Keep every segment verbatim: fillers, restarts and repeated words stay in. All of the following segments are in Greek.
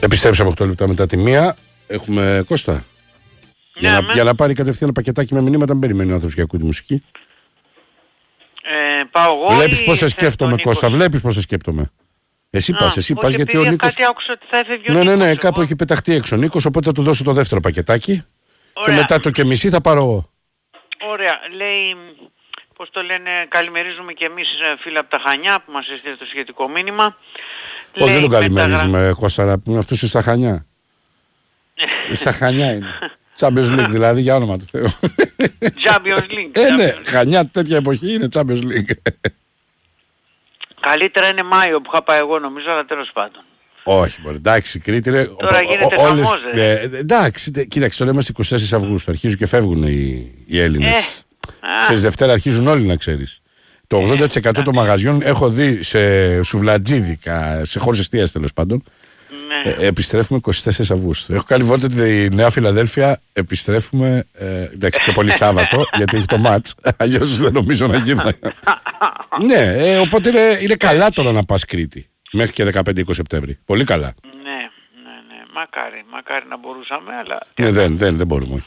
Επιστρέψαμε οκτώ λεπτά μετά τη μία. Έχουμε Κώστα. Ναι, για, να, για να πάρει κατευθείαν πακετάκι με μηνύματα, μην περιμένει ο άνθρωπος για ακούει τη μουσική. Ε, πάω εγώ. Βλέπεις πώς σε σκέφτομαι, Κώστα, βλέπεις πώς σε σκέφτομαι. Εσύ Α, πας, εσύ πας, γιατί ο Νίκος. Κάτι άκουσα ότι θα έφευγε ο ναι, Νίκος. Ναι, ναι, ναι, κάπου έχει πεταχτεί έξω ο Νίκος, οπότε θα του δώσω το δεύτερο πακετάκι. Ωραία. Και μετά το και μισή θα πάρω εγώ. Ωραία. Λέει, πώς το λένε, καλημερίζουμε και εμείς φίλοι από τα Χανιά που μας έστειλε το σχετικό μήνυμα. Όχι, δεν τον καλημερίζουμε, μεταγρα... Κώστα, να πούμε αυτούς είναι στα Χανιά. Στα Χανιά είναι. Champions League δηλαδή, για όνομα του Θεού. Champions League. Ε, ναι, Χανιά τέτοια εποχή είναι Champions League. Καλύτερα είναι Μάιο που είχα πάει εγώ νομίζω, αλλά τέλος πάντων. Όχι, μπορεί, εντάξει, Κρήτη είναι. Τώρα γίνεται χαμός, ε, εντάξει, κοίταξε, τώρα είμαστε εικοστή τέσσερις Αυγούστου, αρχίζουν και φεύγουν οι, οι Έλληνες. Ε, Ξέρεις, Δευτέρα αρχίζουν όλοι να ξέρεις. Το ογδόντα τοις εκατό ε, των μαγαζιών έχω δει σε σουβλατζίδικα, σε χώρους εστίας τέλος πάντων. Ναι. Ε, επιστρέφουμε εικοστή τέσσερις Αυγούστου. Έχω καλή βόλτα τη Νέα Φιλαδέλφια. Επιστρέφουμε. Ε, εντάξει, και πολύ Σάββατο, γιατί έχει το μάτς. Αλλιώς δεν νομίζω να γίνει. Ναι, ε, οπότε είναι, είναι καλά τώρα να πας Κρήτη. Μέχρι και δεκαπέντε είκοσι Σεπτέμβρη. Πολύ καλά. Ναι, ναι, ναι. Μακάρι, μακάρι να μπορούσαμε, αλλά. Ναι, δεν, δεν, δεν μπορούμε.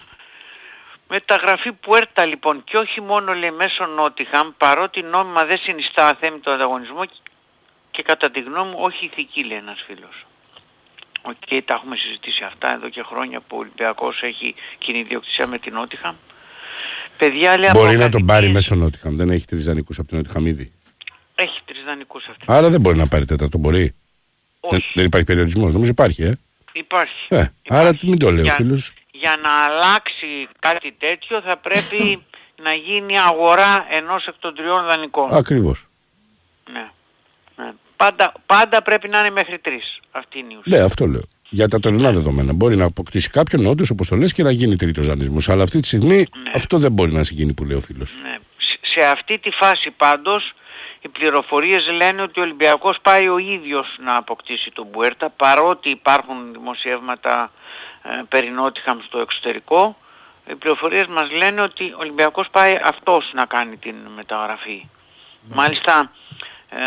Μεταγραφή Πουέρτα λοιπόν, και όχι μόνο λέει μέσω Νότιχαμ, παρότι νόμιμα δεν συνιστά αθέμητο ανταγωνισμό και κατά τη γνώμη μου όχι ηθική, λέει ένας φίλος. Οκ, okay, τα έχουμε συζητήσει αυτά εδώ και χρόνια που ο Ολυμπιακός έχει κοινή ιδιοκτησία με την Νότιχαμ. Παιδιά, λέει, μπορεί να τον πάρει μέσω Νότιχαμ, δεν έχει τρεις δανεικούς από την Νότιχαμ ήδη. Έχει τρεις δανεικούς αυτή. Άρα δεν μπορεί να πάρει τέταρτο, μπορεί. Δεν, δεν υπάρχει περιορισμός, νομίζω υπάρχει, ε. Υπάρχει. Ε, υπάρχει. Άρα μην το λέω, για, φίλος. Για να αλλάξει κάτι τέτοιο θα πρέπει να γίνει αγορά ενός εκ των τριών δανεικών. Ακριβώς. Ναι. ναι. Πάντα, πάντα πρέπει να είναι μέχρι τρεις. Αυτή είναι η ουσία. Ναι, αυτό λέω. Για τα τωρινά δεδομένα. Μπορεί να αποκτήσει κάποιον όντως, όπως το λες, και να γίνει τρίτος δανεισμός. Αλλά αυτή τη στιγμή ναι. αυτό δεν μπορεί να γίνει που λέει ο φίλος. Ναι. Σε αυτή τη φάση πάντως οι πληροφορίες λένε ότι ο Ολυμπιακός πάει ο ίδιος να αποκτήσει τον Πουέρτα, παρότι υπάρχουν δημοσιεύματα ε, περί Νότιχαμ στο εξωτερικό. Οι πληροφορίες μας λένε ότι ο Ολυμπιακός πάει αυτός να κάνει την μεταγραφή. Mm. Μάλιστα ε,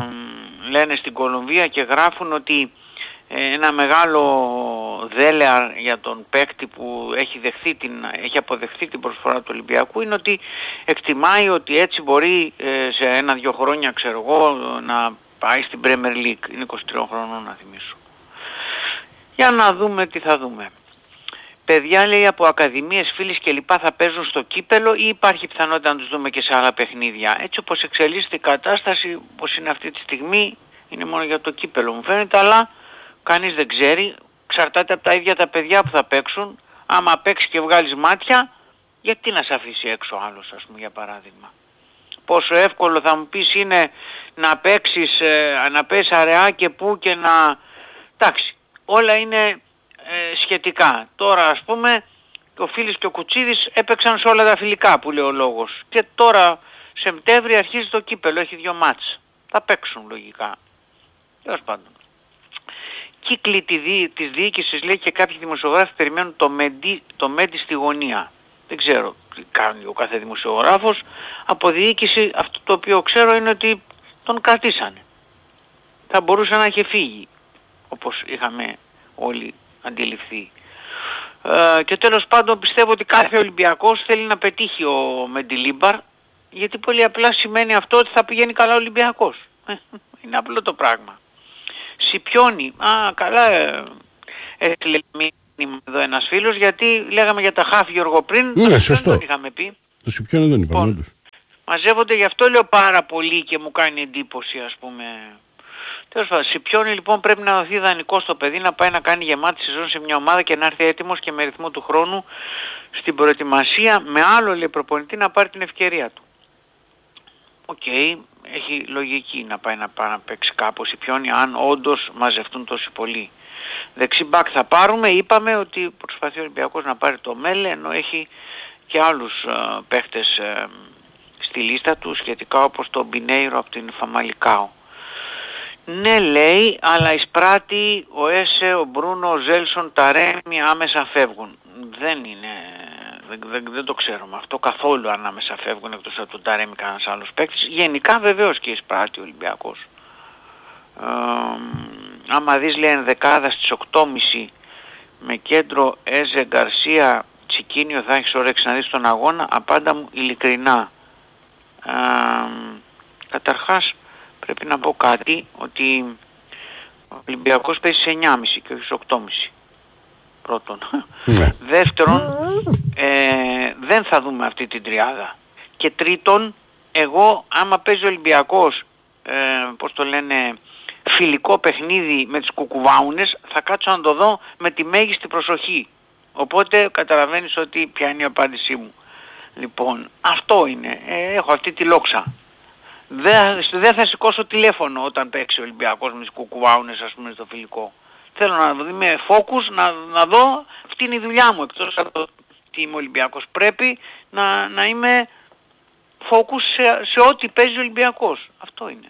λένε στην Κολομβία και γράφουν ότι ένα μεγάλο δέλεαρ για τον παίκτη που έχει, δεχθεί την, έχει αποδεχθεί την προσφορά του Ολυμπιακού είναι ότι εκτιμάει ότι έτσι μπορεί σε ένα-δυο χρόνια, ξέρω εγώ, να πάει στην Premier League. Είναι είκοσι τριών χρονών, να θυμίσω. Για να δούμε τι θα δούμε. Παιδιά, λέει, από ακαδημίες, φίλες και λοιπά θα παίζουν στο κύπελο ή υπάρχει πιθανότητα να τους δούμε και σε άλλα παιχνίδια? Έτσι όπως εξελίσσεται η κατάσταση, όπως είναι αυτή τη στιγμή, είναι μόνο για το κύπελο μου φαίνεται, αλλά κανείς δεν ξέρει, εξαρτάται από τα ίδια τα παιδιά που θα παίξουν. Άμα παίξει και βγάλεις μάτια, γιατί να σε αφήσει έξω άλλος, ας πούμε, για παράδειγμα. Πόσο εύκολο θα μου πεις είναι να παίξεις, ε, να παίξεις αραιά και πού και να... Εντάξει, όλα είναι ε, σχετικά. Τώρα, ας πούμε, ο Φίλης και ο Κουτσίδης έπαιξαν σε όλα τα φιλικά που λέει ο λόγος. Και τώρα, Σεπτέμβρη αρχίζει το κύπελο, έχει δύο μάτς. Θα παίξουν λογικά. Τέλος πάντων. Κύκλοι της διοίκησης, λέει, και κάποιοι δημοσιογράφοι περιμένουν το Μέντι, το Μέντι στη γωνία. Δεν ξέρω τι κάνει ο κάθε δημοσιογράφος. Από διοίκηση αυτό το οποίο ξέρω είναι ότι τον κρατήσανε. Θα μπορούσε να είχε φύγει, όπως είχαμε όλοι αντιληφθεί. Ε, και τέλος πάντων πιστεύω ότι κάθε Ολυμπιακός θέλει να πετύχει ο Μεντιλίμπαρ, γιατί πολύ απλά σημαίνει αυτό ότι θα πηγαίνει καλά ο Ολυμπιακός. Είναι απλό το πράγμα. Σιπιώνει. Α, καλά, έστειλε μήνυμα εδώ ένας φίλος, γιατί λέγαμε για τα χαφ, Γιώργο, πριν. Ναι, σωστό. Δεν το είχαμε πει. Το Σιπιώνει δεν είπαμε. Λοιπόν, μαζεύονται, γι' αυτό λέω πάρα πολύ και μου κάνει εντύπωση, ας πούμε. Τέλος πάντων, Σιπιώνει λοιπόν πρέπει να δοθεί δανεικό στο παιδί, να πάει να κάνει γεμάτη σεζόν σε μια ομάδα και να έρθει έτοιμος και με ρυθμό του χρόνου στην προετοιμασία, με άλλο, λέει, προπονητή να πάρει την ευκαιρία του. Οκ, okay, έχει λογική να πάει να, πάει να παίξει κάπως η Πιόνι, αν όντως μαζευτούν τόσοι πολλοί. Δεξί μπακ θα πάρουμε, είπαμε ότι προσπαθεί ο Ολυμπιακός να πάρει το Μέλε, ενώ έχει και άλλους uh, παίχτες uh, στη λίστα του, σχετικά όπως το Μπινέιρο από την Φαμαλικάο. Ναι, λέει, αλλά εισπράττει ο Έσε, ο Μπρούνο, ο Ζέλσον, τα Ρέμι άμεσα φεύγουν. Δεν είναι... Δεν, δεν, δεν το ξέρουμε αυτό καθόλου, αν άμεσα φεύγουν εκτός από τον Ταρέμι κανένας άλλος παίκτης. Γενικά βεβαίως και εισπράττει ο Ολυμπιακός. Ε, άμα δεις λέει ενδεκάδα στις οκτώ και μισή με κέντρο Έζε Γκαρσία Τσικίνιο, θα έχεις όρεξη να δεις τον αγώνα? Απάντα μου ειλικρινά. Α, καταρχάς πρέπει να πω κάτι, ότι ο Ολυμπιακός παίζει σε εννιά και μισή και όχι σε οκτώ και μισή. Πρώτον. Ναι. Δεύτερον, ε, δεν θα δούμε αυτή την τριάδα. Και τρίτον, εγώ άμα παίζει ο Ολυμπιακός, ε, πώς το λένε, φιλικό παιχνίδι με τις κουκουβάουνες, θα κάτσω να το δω με τη μέγιστη προσοχή. Οπότε καταλαβαίνεις ότι ποια είναι η απάντησή μου. Λοιπόν, αυτό είναι. Ε, έχω αυτή τη λόξα. Δεν δε θα σηκώσω τηλέφωνο όταν παίξει ο Ολυμπιακός με τις κουκουβάουνες, ας πούμε, στο φιλικό. Θέλω να είμαι focus, να, να δω, αυτή είναι η δουλειά μου, εκτός από το τι είμαι Ολυμπιακός. Πρέπει να, να είμαι focus σε, σε ό,τι παίζει ο Ολυμπιακός. Αυτό είναι.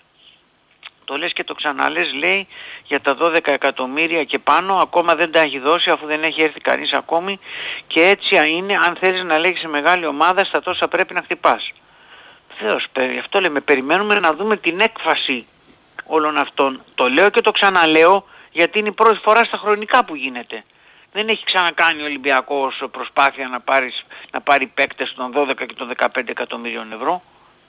Το λες και το ξαναλες, λέει, για τα δώδεκα εκατομμύρια και πάνω, ακόμα δεν τα έχει δώσει αφού δεν έχει έρθει κανείς ακόμη, και έτσι είναι, αν θέλεις να λέγεις σε μεγάλη ομάδα, στα τόσα πρέπει να χτυπάς. Θεός, αυτό λέμε, περιμένουμε να δούμε την έκφαση όλων αυτών. Το λέω και το ξαναλέω, γιατί είναι η πρώτη φορά στα χρονικά που γίνεται. Δεν έχει ξανακάνει ο Ολυμπιακός προσπάθεια να, πάρεις, να πάρει παίκτες των δώδεκα και των δεκαπέντε εκατομμυρίων ευρώ.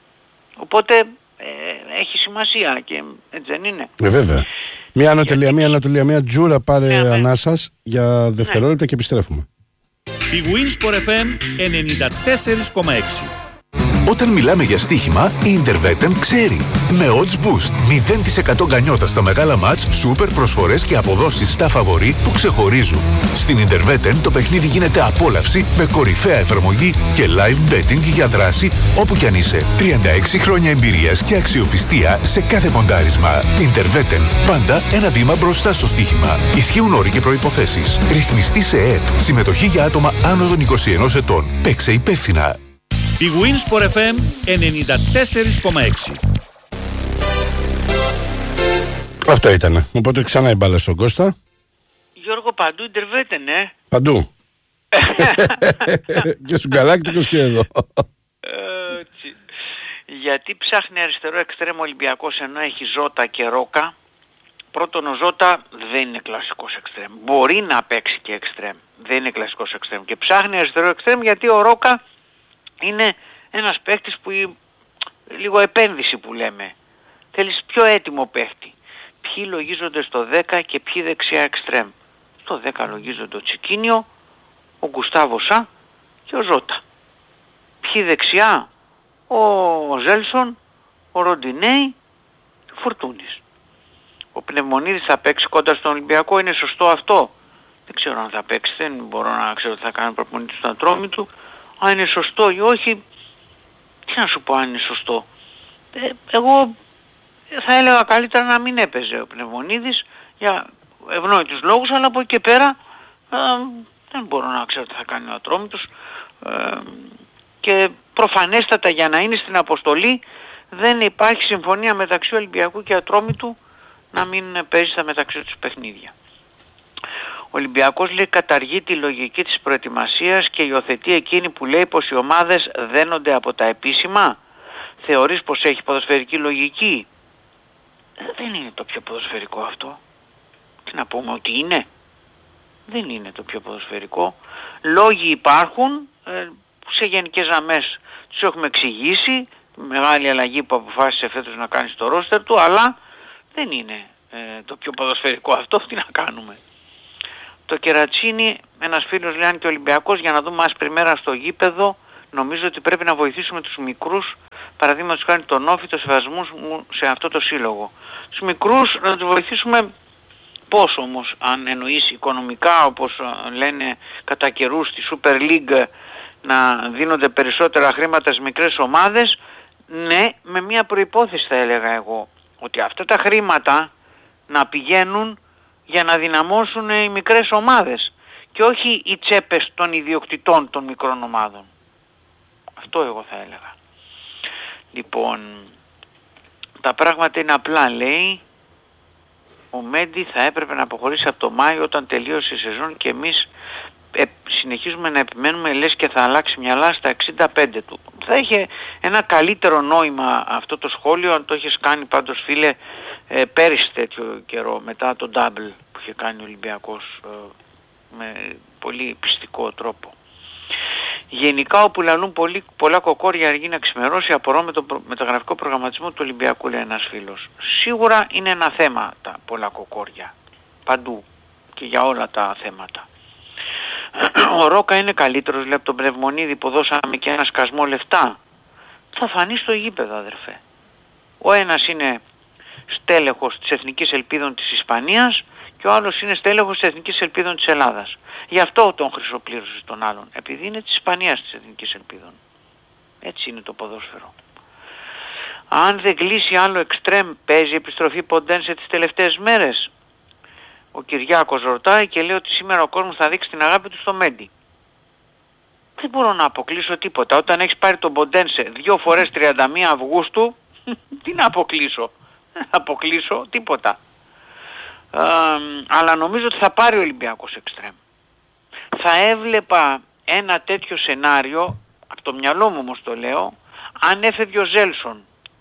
Οπότε ε, έχει σημασία και έτσι δεν είναι. Ε, βέβαια. Μία ανατελεία, μία ανατελεία, μία τζούρα, πάρε ναι, ανάσας για δευτερόλεπτα ναι. Και επιστρέφουμε. Η Winsport εφ εμ ενενήντα τέσσερα κόμμα έξι. Όταν μιλάμε για στοίχημα, η Interveten ξέρει. Με Odds Boost, μηδέν τοις εκατό γκανιότα στα μεγάλα μάτς, σούπερ προσφορές και αποδόσεις στα φαβορί που ξεχωρίζουν. Στην Interveten το παιχνίδι γίνεται απόλαυση με κορυφαία εφαρμογή και live betting για δράση όπου κι αν είσαι. τριάντα έξι χρόνια εμπειρίας και αξιοπιστία σε κάθε ποντάρισμα. Interveten, πάντα ένα βήμα μπροστά στο στοίχημα. Ισχύουν όροι και προϋποθέσεις. Ρυθμιστή σε ΕΕΠ. Συμμετοχή για άτομα άνω των είκοσι ενός ετών. Παίξε υπεύθυνα. Η Winsport εφ εμ ενενήντα τέσσερα κόμμα έξι. Αυτό ήτανε. Οπότε ξανά η μπάλα στον Κώστα. Γιώργο, παντού Interveten, ναι. Παντού. Και στον Καλάκτικος και εδώ. Έτσι. Γιατί ψάχνει αριστερό εξτρέμ Ολυμπιακός ενώ έχει Ζώτα και Ρόκα? Πρώτον, ο Ζώτα δεν είναι κλασικός εξτρέμ. Μπορεί να παίξει και εξτρέμ. Δεν είναι κλασικός εξτρέμ. Και ψάχνει αριστερό εξτρέμ γιατί ο Ρόκα είναι ένας παίχτης που λίγο επένδυση που λέμε. Θέλεις πιο έτοιμο παίχτη. Ποιοι λογίζονται στο δέκα και ποιοι δεξιά εξτρέμ? Στο δέκα λογίζονται ο Τσικίνιο, ο Γκουστάβο Σα και ο Ζώτα. Ποιοι δεξιά? Ο Ζέλσον, ο Ροντινέη και ο Φορτούνης. Ο Πνευμονίδης θα παίξει κοντά στον Ολυμπιακό, είναι σωστό αυτό? Δεν ξέρω αν θα παίξει, δεν μπορώ να ξέρω τι θα κάνει ο προπονητής στον Ατρόμη του. Αν είναι σωστό ή όχι, τι να σου πω αν είναι σωστό. Ε, εγώ θα έλεγα καλύτερα να μην έπαιζε ο Πνευμονίδης για ευνόητους λόγους, αλλά από εκεί και πέρα ε, δεν μπορώ να ξέρω τι θα κάνει ο Ατρόμητος. Ε, και προφανέστατα για να είναι στην αποστολή δεν υπάρχει συμφωνία μεταξύ Ολυμπιακού και Ατρόμητου να μην παίζει στα μεταξύ τους παιχνίδια. Ο Ολυμπιακός, λέει, καταργεί τη λογική της προετοιμασίας και υιοθετεί εκείνη που λέει πως οι ομάδες δένονται από τα επίσημα. Θεωρείς πως έχει ποδοσφαιρική λογική? Ε, δεν είναι το πιο ποδοσφαιρικό αυτό. Τι να πούμε ότι είναι? Δεν είναι το πιο ποδοσφαιρικό. Λόγοι υπάρχουν, ε, σε γενικές γραμμές τους έχουμε εξηγήσει, μεγάλη αλλαγή που αποφάσισε φέτος να κάνει στο ρόστερ του, αλλά δεν είναι ε, το πιο ποδοσφαιρικό αυτό. Τι να κάνουμε. Το Κερατσίνι, ένας φίλος λέει, αν και Ολυμπιακός, για να δούμε άσπρη μέρα στο γήπεδο, νομίζω ότι πρέπει να βοηθήσουμε τους μικρούς, παραδείγματος χάρη τον Όφη, το σεβασμούς μου σε αυτό το σύλλογο. Τους μικρούς να τους βοηθήσουμε πώς όμως? Αν εννοείς οικονομικά, όπως λένε κατά καιρούς στη Super League, να δίνονται περισσότερα χρήματα στις μικρές ομάδες, ναι, με μια προϋπόθεση θα έλεγα εγώ, ότι αυτά τα χρήματα να πηγαίνουν για να δυναμώσουν οι μικρές ομάδες και όχι οι τσέπες των ιδιοκτητών των μικρών ομάδων. Αυτό εγώ θα έλεγα. Λοιπόν, τα πράγματα είναι απλά, λέει. Ο Μέντι θα έπρεπε να αποχωρήσει από το Μάιο όταν τελείωσε η σεζόν και εμείς ε, συνεχίζουμε να επιμένουμε, λες και θα αλλάξει μυαλά στα εξήντα πέντε του. Θα είχε ένα καλύτερο νόημα αυτό το σχόλιο αν το έχεις κάνει πάντως, φίλε, ε, πέρυσι τέτοιο καιρό μετά το double που είχε κάνει ο Ολυμπιακός ε, με πολύ πιστικό τρόπο. Γενικά όπου λαλούν πολύ, πολλά κοκόρια αργεί να ξημερώσει, απορώ με το προ, μεταγραφικό προγραμματισμό του Ολυμπιακού, λέει ένας φίλος. Σίγουρα είναι ένα θέμα τα πολλά κοκόρια παντού και για όλα τα θέματα. Ο Ρόκα είναι καλύτερος, λέει, από τον Πνευμονίδη που δώσαμε και ένα σκασμό λεφτά. Θα φανεί στο γήπεδο, αδερφέ. Ο ένας είναι στέλεχος της Εθνικής Ελπίδων της Ισπανίας και ο άλλος είναι στέλεχος της Εθνικής Ελπίδων της Ελλάδας. Γι' αυτό τον χρυσοπλήρωσε τον άλλον, επειδή είναι της Ισπανίας της Εθνικής Ελπίδων. Έτσι είναι το ποδόσφαιρο. Αν δεν κλείσει άλλο εξτρέμ, παίζει επιστροφή Ποντένσε τις τελευταίες μέρες. Ο Κυριάκος ρωτάει και λέει ότι σήμερα ο κόσμος θα δείξει την αγάπη του στο Μέντι. Δεν μπορώ να αποκλείσω τίποτα. Όταν έχεις πάρει τον Ποντένσε δύο φορές τριάντα μία Αυγούστου, τι να αποκλείσω. Δεν αποκλείσω τίποτα. Ε, αλλά νομίζω ότι θα πάρει ο Ολυμπιακός εξτρέμ. Θα έβλεπα ένα τέτοιο σενάριο, από το μυαλό μου όμως το λέω, αν έφευγε ο Ζέλσον.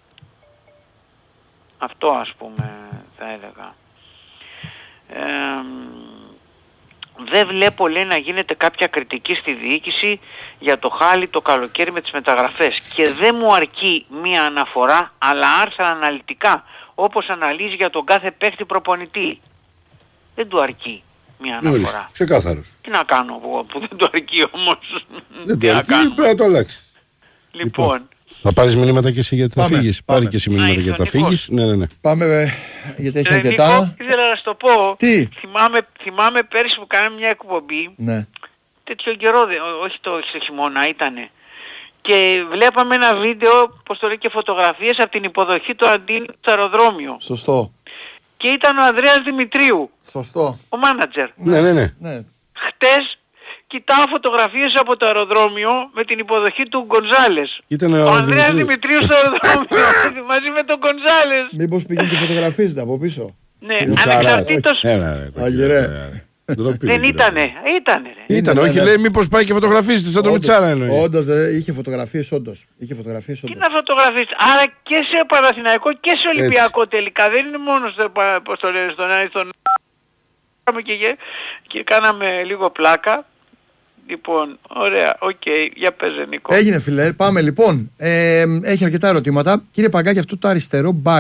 Αυτό ας πούμε θα έλεγα. Ε, δεν βλέπω, λέει, να γίνεται κάποια κριτική στη διοίκηση για το χάλι το καλοκαίρι με τις μεταγραφές και δεν μου αρκεί μία αναφορά αλλά άρθρα αναλυτικά όπως αναλύζει για τον κάθε παίχτη προπονητή. Δεν του αρκεί μία αναφορά. Ξεκάθαρος. Τι να κάνω εγώ που δεν του αρκεί όμως. Δεν του αρκεί, πρέπει να το αλλάξει. Λοιπόν, λοιπόν. Θα πάρεις μηνύματα και εσύ γιατί θα πάμε, φύγεις. Πάμε. Πάρει και εσύ μηνύματα γιατί θα φύγεις. Ναι, ναι, ναι. Πάμε γιατί έχει αρκετά. Νίκο, ήθελα να σου το πω. Τι? Θυμάμαι, θυμάμαι πέρυσι που κάναμε μια εκπομπή. Ναι. Τέτοιο καιρό, όχι το, όχι το χειμώνα ήτανε. Και βλέπαμε ένα βίντεο, πως το λέει, και φωτογραφίες από την υποδοχή του Αντίνου στο αεροδρόμιο. Σωστό. Και ήταν ο Ανδρέας Δημητρίου. Σωστό. Ο μάνατζερ. Ναι, ναι, ναι. ναι. Χτες κοιτάω φωτογραφίες από το αεροδρόμιο με την υποδοχή του Γκονζάλες. Ήταν ο ο Ανδρέας Δημητρίου. Δημητρίου στο αεροδρόμιο μαζί με τον Γκονζάλες. Μήπως πήγαινε και φωτογραφίζεται από πίσω. Ναι, ανεξαρτήτως. Δεν ήτανε, ήτανε ρε. Ήταν, όχι, λέει μήπως πάει και φωτογραφίζεται σαν το Μιτσάρα εννοεί. Όντως, είχε φωτογραφίες όντως. Είχε φωτογραφίες όντως. Τι να φωτογραφίσεις. Άρα και σε Παναθηναϊκό και σε Ολυμπιακό έτσι. Τελικά. Δεν είναι μόνο στο, πώς το λένε, στον ένα στον και, και κάναμε λίγο πλάκα. Λοιπόν, ωραία, οκ, okay, για παίζε Νίκο. Έγινε φίλε, πάμε λοιπόν. Ε, έχει αρκετά ερωτήματα. Κύριε Παγκάκη, αυτό το αριστερό back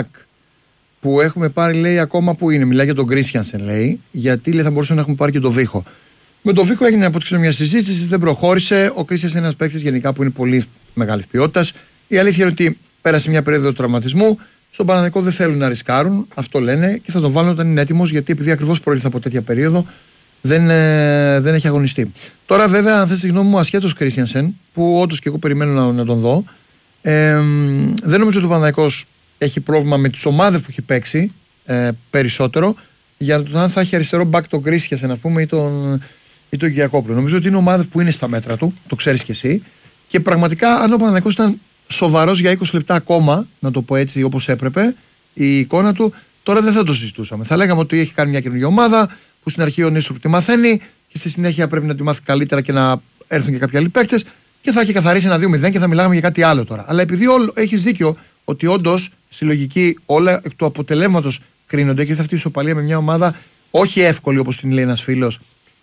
που έχουμε πάρει, λέει, ακόμα που είναι, μιλάει για τον Κρίστιανσεν, λέει, γιατί, λέει, θα μπορούσαμε να έχουμε πάρει και τον Βίχο. Με τον Βίχο έγινε, από ό,τι ξέρω, μια συζήτηση, δεν προχώρησε. Ο Κρίστιανσεν είναι ένας παίκτης γενικά που είναι πολύ μεγάλης ποιότητας. Η αλήθεια είναι ότι πέρασε μια περίοδο τραυματισμού. Στον Παναθηναϊκό δεν θέλουν να ρισκάρουν, αυτό λένε, και θα τον βάλουν όταν είναι έτοιμος, γιατί επειδή ακριβώς προήλθε από τέτοια περίοδο, δεν, ε, δεν έχει αγωνιστεί. Τώρα, βέβαια, αν θες τη γνώμη μου, ασχέτως Κρίστιανσεν, που όντως και εγώ περιμένω να, να τον δω, ε, δεν νομίζω ότι ο Παναθηναϊκός έχει πρόβλημα με τις ομάδες που έχει παίξει ε, περισσότερο για το αν θα έχει αριστερό μπακ τον Κρίστιανσεν, ας πούμε, ή τον, ή τον Γιακόπουλο. Νομίζω ότι είναι ομάδες που είναι στα μέτρα του, το ξέρεις κι εσύ, και πραγματικά αν ο Παναθηναϊκός ήταν σοβαρός για είκοσι λεπτά ακόμα, να το πω έτσι όπως έπρεπε, η εικόνα του, τώρα δεν θα το συζητούσαμε. Θα λέγαμε ότι έχει κάνει μια καινούργια ομάδα, που στην αρχή ο Νίστροπ τη μαθαίνει και στη συνέχεια πρέπει να τη μάθει καλύτερα και να έρθουν και κάποιοι άλλοι παίκτες και θα έχει καθαρίσει ένα δύο μηδέν και θα μιλάμε για κάτι άλλο τώρα. Αλλά επειδή έχει δίκιο ότι όντως στη λογική όλα εκ του αποτελέσματος κρίνονται και ήρθε αυτή η ισοπαλία με μια ομάδα όχι εύκολη όπως την λέει ένας φίλος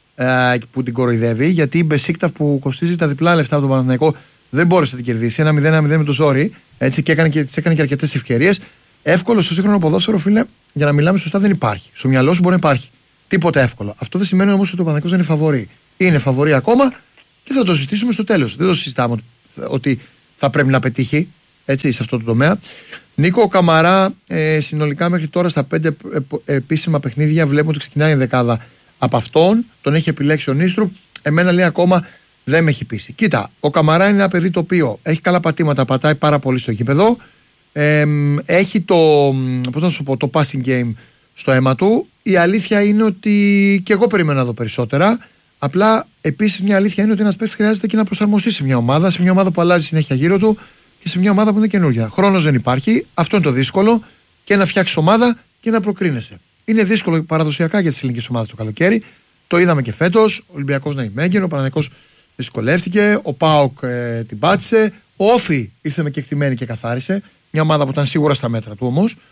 ε, που την κοροϊδεύει, γιατί η Μπεσίκταφ που κοστίζει τα διπλά λεφτά από τον Παναθηναϊκό δεν μπόρεσε να την κερδίσει. Ένα μηδέν ένα μηδέν με το ζόρι, έτσι, και έκανε και, έκανε και αρκετές ευκαιρίες. Εύκολο στο σύγχρονο ποδόσφαιρο, φίλε, για να μιλάμε σωστά, δεν υπάρχει. Στο μυαλό σου μπορεί να υπάρχει. Τίποτα εύκολο. Αυτό δεν σημαίνει όμως ότι ο Παναθηναϊκός δεν είναι φαβορί. Είναι φαβορί ακόμα και θα το συζητήσουμε στο τέλος. Δεν το συζητάμε ότι θα πρέπει να πετύχει, έτσι, σε αυτό το τομέα. Νίκο, ο Καμαρά ε, συνολικά μέχρι τώρα στα πέντε ε, επίσημα παιχνίδια βλέπουμε ότι ξεκινάει η δεκάδα από αυτόν. Τον έχει επιλέξει ο Νίστρουπ. Εμένα, λέει, ακόμα δεν με έχει πείσει. Κοίτα, ο Καμαρά είναι ένα παιδί το οποίο έχει καλά πατήματα, πατάει πάρα πολύ στο γήπεδο. Ε, έχει το, πώς να σου πω, το passing game στο αίμα του. Η αλήθεια είναι ότι και εγώ περιμένω να δω περισσότερα. Απλά επίσης μια αλήθεια είναι ότι ένας παίκτης χρειάζεται και να προσαρμοστεί σε μια ομάδα, σε μια ομάδα που αλλάζει συνέχεια γύρω του και σε μια ομάδα που είναι καινούργια. Χρόνος δεν υπάρχει, αυτό είναι το δύσκολο, και να φτιάξει ομάδα και να προκρίνεσαι. Είναι δύσκολο παραδοσιακά για τις ελληνικές ομάδες το καλοκαίρι. Το είδαμε και φέτος. Ο Ολυμπιακός να ημέγενε, ο Παναθηναϊκός δυσκολεύτηκε, ο ΠΑΟΚ ε, την πάτησε, ο Όφι ήρθε με κεκτημένη και καθάρισε. Μια ομάδα που ήταν σίγουρα στα μέτρα του όμως.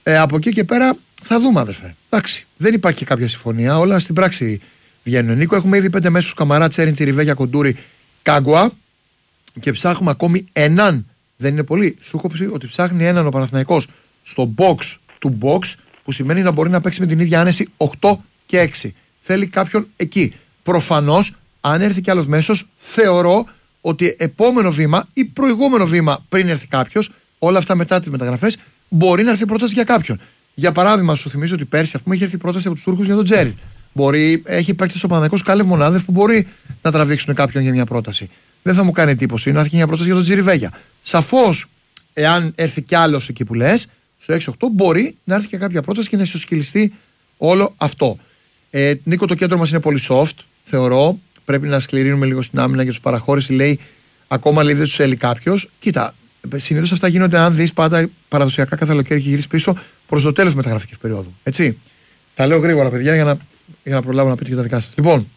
Ε, από εκεί και πέρα θα δούμε, αδερφέ. Εντάξει, δεν υπάρχει κάποια συμφωνία. Όλα στην πράξη βγαίνουν. Νίκο, έχουμε ήδη πέντε μέσους: Καμαρά, Τσέριν, Τσιριβέγια, Κοντούρη, Κάγκουα. Και ψάχνουμε ακόμη έναν. Δεν είναι πολύ. Σου έχω πει ότι ψάχνει έναν ο Παναθηναϊκός στο box του box, που σημαίνει να μπορεί να παίξει με την ίδια άνεση οκτώ και έξι. Θέλει κάποιον εκεί. Προφανώς, αν έρθει κι άλλος μέσος, θεωρώ ότι επόμενο βήμα ή προηγούμενο βήμα πριν έρθει κάποιος, όλα αυτά μετά τις μεταγραφές, μπορεί να έρθει πρόταση για κάποιον. Για παράδειγμα, σου θυμίζω ότι πέρσι, ας πούμε, είχε έρθει πρόταση από τους Τούρκους για τον Τζέρι. Μπορεί, έχει παίκτες ο Παναθηναϊκός Κάλευ Μονάδευ που μπορεί να τραβήξουν κάποιον για μια πρόταση. Δεν θα μου κάνει εντύπωση να έρθει μια πρόταση για τον Τσιριβέγια. Σαφώς, εάν έρθει κι άλλος εκεί που λες, στο έξι οκτώ μπορεί να έρθει και κάποια πρόταση και να ισοσκελιστεί όλο αυτό. Ε, Νίκο, το κέντρο μας είναι πολύ soft, θεωρώ. Πρέπει να σκληρύνουμε λίγο στην άμυνα για τους παραχώρηση. Λέει, ακόμα λέει δεν τους έλει κάποιος. Κοίτα, συνήθως αυτά γίνονται αν δεις πάντα παραδοσιακά κάθε καλοκαίρι έχει γυρίσει πίσω προς το τέλος μεταγραφικής περίοδου. Έτσι. Τα λέω γρήγορα, παιδιά, για να, για να προλάβω να πείτε και τα δικά σας. Λοιπόν,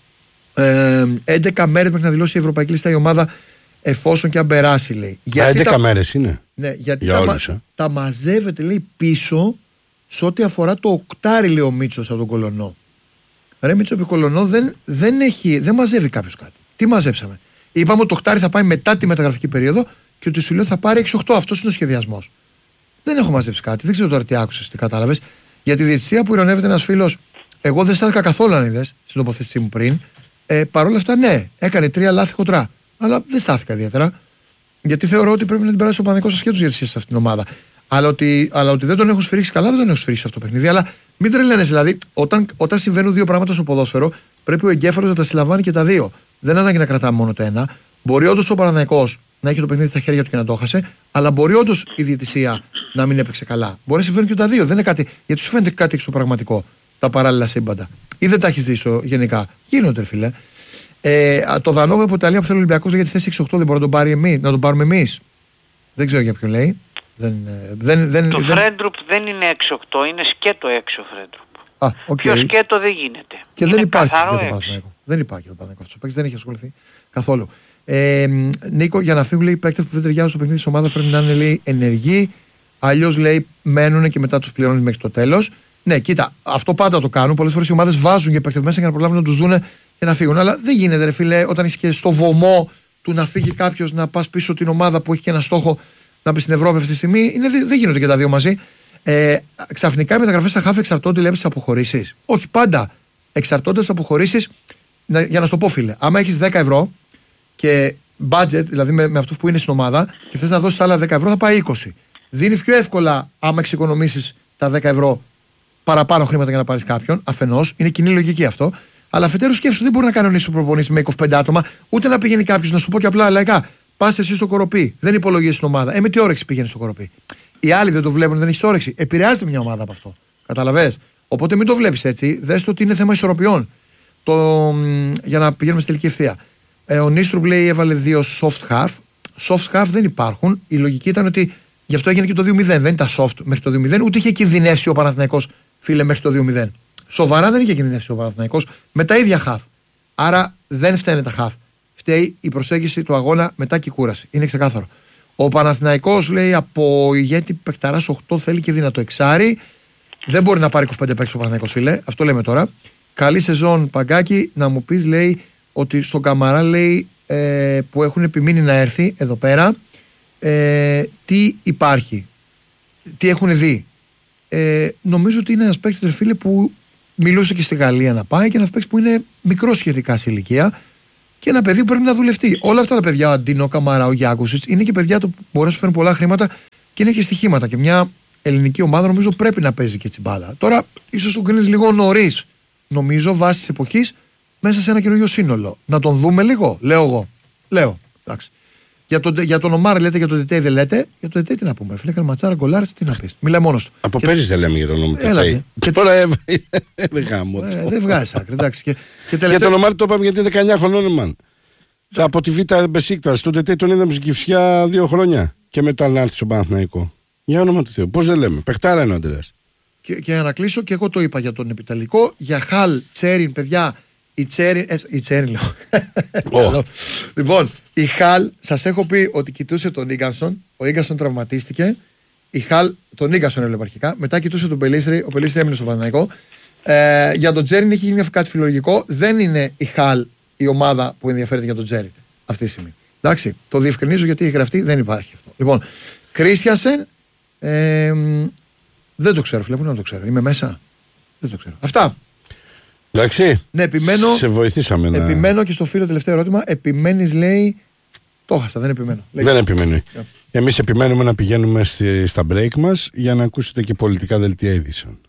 ε, έντεκα μέρες μέχρι να δηλώσει η Ευρωπαϊκή Λίστα η ομάδα, εφόσον και αν περάσει, λέει. Γιατί έντεκα τα... μέρες είναι. Ναι, γιατί για τα, όλους, ε. τα μαζεύεται, λέει, πίσω σε ό,τι αφορά το οκτάρι, λέει ο Μίτσος από τον Κολονό. Ρε Μίτσο, επί Κολονό δεν, δεν, έχει, δεν μαζεύει κάποιος κάτι. Τι μαζέψαμε. Είπαμε ότι το οκτάρι θα πάει μετά τη μεταγραφική περίοδο και ότι σου λέω θα πάρει έξι οκτώ. Αυτός είναι ο σχεδιασμός. Δεν έχω μαζέψει κάτι. Δεν ξέρω τώρα τι άκουσες, τι κατάλαβες. Για τη διαιτησία που ειρωνεύεται ένας φίλος, εγώ δεν στάθηκα καθόλου αν είδες στην τοποθέτησή μου πριν. Ε, Παρ' όλα αυτά, ναι, έκανε τρία λάθη χοντρά. Αλλά δεν στάθηκα ιδιαίτερα. Γιατί θεωρώ ότι πρέπει να την περάσει ο Παναθηναϊκός ασχέτως διαιτησία σε αυτήν την ομάδα. Αλλά ότι, αλλά ότι δεν τον έχω σφυρίξει καλά, δεν τον έχω σφυρίξει αυτό το παιχνίδι. Αλλά μην τρελαίνεσαι, δηλαδή, όταν, όταν συμβαίνουν δύο πράγματα στο ποδόσφαιρο, πρέπει ο εγκέφαλος να τα συλλαμβάνει και τα δύο. Δεν ανάγκη να κρατάμε μόνο το ένα. Μπορεί όντως ο Παναθηναϊκός να έχει το παιχνίδι στα χέρια του και να το έχασε, αλλά μπορεί όντως η διαιτησία να μην έπαιξε καλά. Μπορεί να συμβαίνουν και τα δύο. Δεν είναι κάτι, γιατί σου φαίνεται κάτι εξωπραγματικό τα παράλληλα σύμπαντα. Ή δεν τα έχει δει γενικά. Γίνονται, φίλε. Ε, το Δανόβο από Ιταλία που θέλει ο Ολυμπιακός για τη θέση έξι οκτώ δεν μπορεί να τον, πάρει εμείς, να τον πάρουμε εμείς. Δεν ξέρω για ποιον λέει. Δεν, δεν, δεν, το δεν... Φρέντρουπ δεν είναι έξι οκτώ, είναι σκέτο έξι ο Φρέντρουπ. Α, okay. Πιο σκέτο δεν γίνεται. Και είναι δεν υπάρχει για το Παναθηναϊκό. Δεν υπάρχει για το Παναθηναϊκό. Αυτό δεν έχει ασχοληθεί καθόλου. Ε, Νίκο, για να φύγουν, λέει, οι παίκτες που δεν ταιριάζουν στο παιχνίδι της ομάδας πρέπει να είναι, λέει, ενεργοί. Αλλιώς, λέει, μένουν και μετά τους πληρώνουν μέχρι το τέλος. Ναι, κοίτα, αυτό πάντα το κάνουν. Πολλές φορές οι ομάδες βάζουν για παίκτες μέσα για να προλάβουν να τους δούνε και να φύγουν. Αλλά δεν γίνεται, ρε φίλε, όταν είσαι και στο βωμό του να φύγει κάποιος, να πας πίσω την ομάδα που έχει και ένα στόχο να μπει στην Ευρώπη αυτή τη στιγμή. Είναι, δεν γίνονται και τα δύο μαζί. Ε, ξαφνικά οι μεταγραφές στα χάφ εξαρτώνται, λέει, από τις αποχωρήσεις. Όχι, πάντα εξαρτώνται από τις αποχωρήσεις. Για να σου το πω, φίλε, άμα έχεις δέκα ευρώ και budget, δηλαδή με, με αυτούς που είναι στην ομάδα, και θες να δώσεις άλλα δέκα ευρώ, θα πάει είκοσι. Δίνεις πιο εύκολα άμα εξοικονομήσεις τα δέκα ευρώ παραπάνω χρήματα για να πάρεις κάποιον. Αφενός, είναι κοινή λογική αυτό. Αλλά αφετέρου σκέψου, δεν μπορεί να κανονίσει ο προπονητής με είκοσι πέντε άτομα, ούτε να πηγαίνει κάποιος, να σου πω και απλά λαϊκά. Πας εσύ στο Κοροπή, δεν υπολογίζει την ομάδα. Ε, με τι όρεξη πηγαίνει στο Κοροπή. Οι άλλοι δεν το βλέπουν, δεν έχει όρεξη. Επηρεάζεται μια ομάδα από αυτό. Καταλαβες. Οπότε μην το βλέπεις έτσι. Δες το ότι είναι θέμα ισορροπιών. Το, για να πηγαίνουμε στη τελική ευθεία. Ε, ο Νίστρουμπ, λέει, έβαλε δύο soft half. Soft half δεν υπάρχουν. Η λογική ήταν ότι γι' αυτό έγινε και το δύο μηδέν. Δεν ήταν soft μέχρι το δύο μηδέν, ούτε είχε κινδυνεύσει ο Παναθηναϊκός, φίλε, μέχρι το δύο μηδέν. Σοβαρά δεν είχε κινδυνεύσει ο Παναθηναϊκός με τα ίδια half. Άρα δεν φταίνε τα half. Φταίει η προσέγγιση του αγώνα μετά και η κούραση. Είναι ξεκάθαρο. Ο Παναθηναϊκός, λέει, από ηγέτη παικταράς οκτώ θέλει και δυνατό εξάρι. Δεν μπορεί να πάρει είκοσι πέντε παίκτες ο Παναθηναϊκός, φίλε. Αυτό λέμε τώρα. Καλή σεζόν, Παγκάκη. Να μου πεις, λέει, ότι στον Καμαρά, λέει, ε, που έχουν επιμείνει να έρθει εδώ πέρα, ε, τι υπάρχει, τι έχουν δει. Ε, νομίζω ότι είναι ένας παίκτης, φίλε, που μιλούσε και στη Γαλλία να πάει, και ένας παίκτης που είναι μικρός σχετικά σε ηλικία και ένα παιδί που πρέπει να δουλευτεί. Όλα αυτά τα παιδιά, ο Αντίνο, ο Καμαρά, ο Γιάκουσιτς, είναι και παιδιά που μπορεί να σου φέρουν πολλά χρήματα και είναι και στοιχήματα. Και μια ελληνική ομάδα, νομίζω, πρέπει να παίζει και έτσι μπάλα. Τώρα, ίσως το κρίνεις λίγο νωρίς, νομίζω, βάσει της εποχής, μέσα σε ένα καινούριο σύνολο. Να τον δούμε λίγο, λέω εγώ. Λέω, εντάξει. Για τον, για τον Ομάρ λέτε, για τον Τετέι δεν λέτε. Για τον Τετέι τι να πούμε. Φίλε, έκανε ματσάρα, γκολάρε, τι να πει. Μιλάει μόνο του. Από πέρυσι δεν λέμε για τον Ομάρ. Και τώρα έβγαλε γάμο. Δεν βγάζει άκρη. Για τον Ομάρ το είπαμε γιατί είναι δεκαεννιά χρονών, μαν. Από τη Β' Μπεσίκτας. Τον Τετέι τον είδαμε στην Κυφσιά δύο χρόνια. Και μετά να έρθει στον Παναθηναϊκό. Για όνομα του Θεού. Πώς δεν λέμε. Πεχτάρα είναι ο Αντρέας. Και, και για να κλείσω, και εγώ το είπα για τον Επιταλικό. Για Χαλ, Τσέριν, παιδιά. Η Τσέριν. Ε, η Τσέριν, λέω. Oh. Λοιπόν, η Χαλ, σας έχω πει ότι κοιτούσε τον Ίγκανσον. Ο Ίγκανσον τραυματίστηκε η Χαλ τον Νίκασον έβλεπε αρχικά. Μετά κοιτούσε τον Πελίστρη. Ο Πελίστρη έμεινε στο Παναθηναϊκό. Ε, για τον Τζέριν έχει γίνει κάτι φιλολογικό. Δεν είναι η Χαλ η ομάδα που ενδιαφέρεται για τον Τζέριν αυτή τη στιγμή. Εντάξει, το διευκρινίζω γιατί έχει γραφτεί, δεν υπάρχει αυτό. Λοιπόν, Κρίστιανσεν. Ε, δεν το ξέρω, φίλε, πού να το ξέρω. Είμαι μέσα. Δεν το ξέρω. Αυτά. Εντάξει. Ναι, επιμένω. Σε βοηθήσαμε να. Επιμένω και στο φίλο τελευταίο ερώτημα. Επιμένει, λέει. Το έχασα, δεν επιμένω. Λέει. Δεν επιμένει. Yeah. Εμείς επιμένουμε να πηγαίνουμε στη, στα break μας για να ακούσετε και πολιτικά δελτία ειδήσεων.